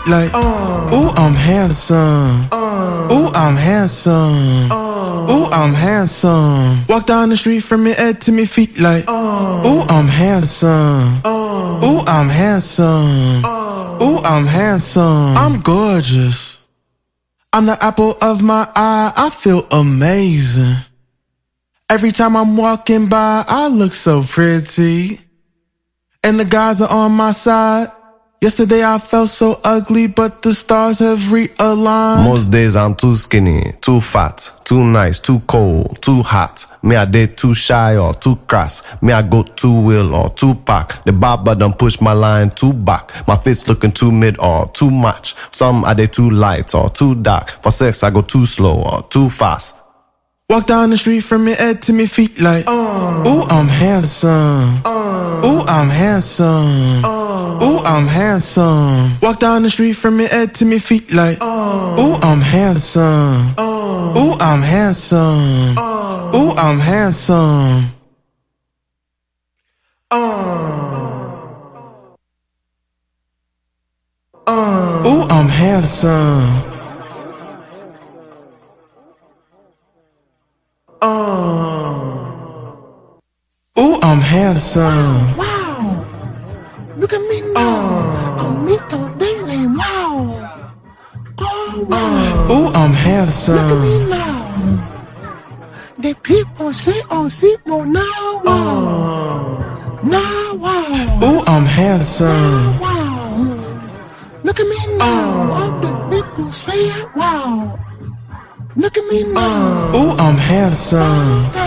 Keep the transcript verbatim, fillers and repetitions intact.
like, uh, ooh, I'm handsome. Uh, ooh, I'm handsome. Uh, ooh, I'm handsome. Walk down the street from your head to me feet like, uh, ooh, I'm handsome. Uh, ooh, I'm handsome. Uh, ooh, I'm handsome. I'm gorgeous. I'm the apple of my eye. I feel amazing. Every time I'm walking by, I look so pretty. And the guys are on my side. Yesterday I felt so ugly, but the stars have realigned. Most days I'm too skinny, too fat, too nice, too cold, too hot. Me I did too shy or too crass. Me I go too will or too pack. The barber done push my line too back. My face looking too mid or too much. Some I did too light or too dark. For sex I go too slow or too fast. Walk down the street from your head to me feet like, uh, ooh, I'm handsome. Uh, ooh, I'm handsome. Uh, ooh, I'm handsome. Walk down the street from your head to me feet like, uh, ooh, I'm handsome. Uh, ooh, I'm handsome. Uh, ooh, I'm handsome. Uh, uh, ooh, I'm handsome. Uh, ooh, I'm handsome. Wow, look at me now. Uh, I'm Mito Daily. Wow. Oh, wow. Uh, ooh, I'm handsome. Look at me now. The people say, oh, see, well, now, wow. Uh, now, wow. Ooh, I'm handsome. Wow. Look at me now. Uh, all the people say, wow. Look at me now. Uh, ooh, I'm handsome.